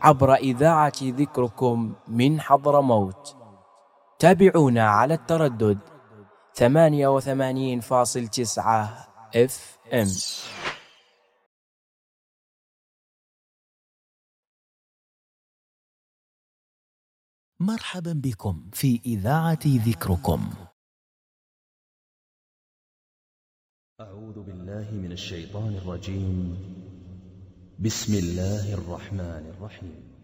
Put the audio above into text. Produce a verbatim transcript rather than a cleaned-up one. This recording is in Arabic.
عبر إذاعة ذكركم من حضرموت. تابعونا على التردد ثمانية وثمانين فاصل تسعة اف ام. مرحبا بكم في إذاعة ذكركم. أعوذ بالله من الشيطان الرجيم. بسم الله الرحمن الرحيم.